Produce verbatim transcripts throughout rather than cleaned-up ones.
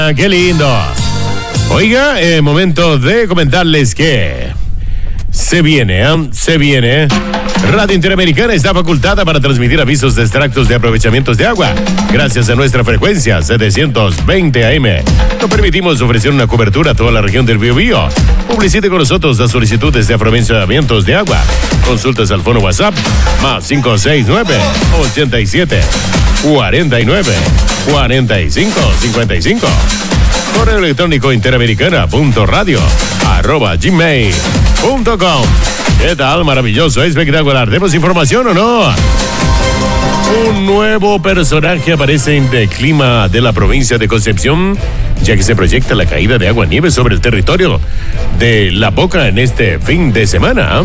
¡Qué lindo! Oiga, eh, momento de comentarles que se viene, ¿eh? Se viene. Radio Interamericana está facultada para transmitir avisos de extractos de aprovechamientos de agua. Gracias a nuestra frecuencia setecientos veinte A M. Nos permitimos ofrecer una cobertura a toda la región del Biobío. Publicite con nosotros las solicitudes de aprovechamientos de agua. Consultas al fono WhatsApp más cinco seis nueve, ochenta y siete, cuarenta y nueve, cuarenta y cinco, cincuenta y cinco. Correo electrónico interamericana punto radio arroba gmail punto com. ¿Qué tal? Maravilloso, espectacular. ¿Tenemos información o no? Un nuevo personaje aparece en el clima de la provincia de Concepción, ya que se proyecta la caída de agua nieve sobre el territorio de La Boca en este fin de semana.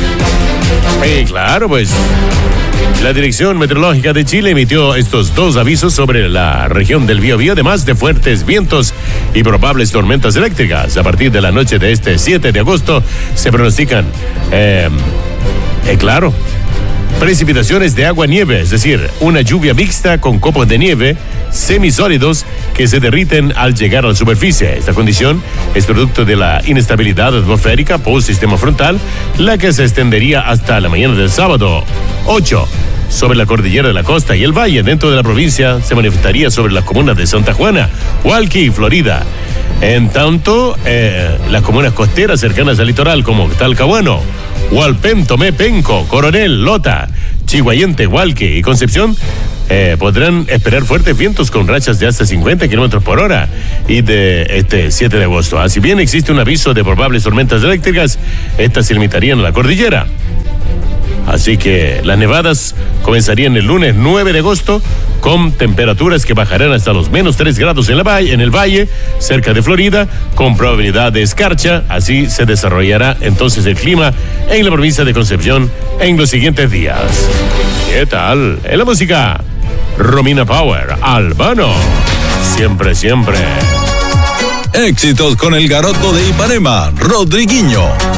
Y claro, pues la Dirección Meteorológica de Chile emitió estos dos avisos sobre la región del Biobío, además de fuertes vientos y probables tormentas eléctricas. A partir de la noche de este siete de agosto se pronostican, eh, eh, claro, precipitaciones de agua-nieve, es decir, una lluvia mixta con copos de nieve semisólidos que se derriten al llegar a la superficie. Esta condición es producto de la inestabilidad atmosférica post-sistema frontal, la que se extendería hasta la mañana del sábado ocho. Sobre la cordillera de la costa y el valle dentro de la provincia se manifestaría sobre las comunas de Santa Juana, Hualqui y Florida. En tanto, eh, las comunas costeras cercanas al litoral como Talcahuano, Hualpén, Tomé, Penco, Coronel, Lota, Chihuayante, Hualqui y Concepción eh, podrán esperar fuertes vientos con rachas de hasta cincuenta kilómetros por hora y de este siete de agosto. Así bien existe un aviso de probables tormentas eléctricas, estas se limitarían a la cordillera. Así que las nevadas comenzarían el lunes nueve de agosto con temperaturas que bajarán hasta los menos tres grados en, la valle, en el valle, cerca de Florida, con probabilidad de escarcha. Así se desarrollará entonces el clima en la provincia de Concepción en los siguientes días. ¿Qué tal? En la música, Romina Power, Albano. Siempre, siempre. Éxitos con el garoto de Ipanema, Rodriguinho.